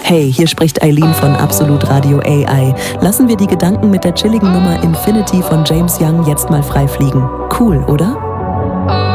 Hey, hier spricht Eileen von Absolut Radio AI. Lassen wir die Gedanken mit der chilligen Nummer Infinity von James Young jetzt mal frei fliegen. Cool, oder?